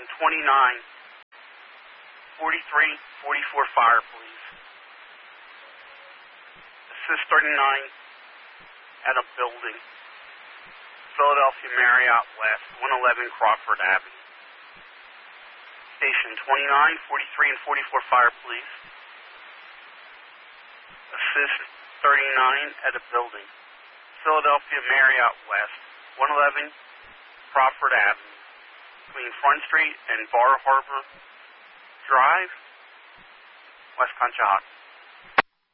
29, 43, 44 fire, please. Assist 39 at a building. Philadelphia Marriott West, 111 Crawford Avenue. Station 29, 43, and 44 fire, please. Assist 39 at a building. Philadelphia Marriott West, 111 Crawford Avenue, between Front Street and Bar Harbor Drive, West Conshohocken.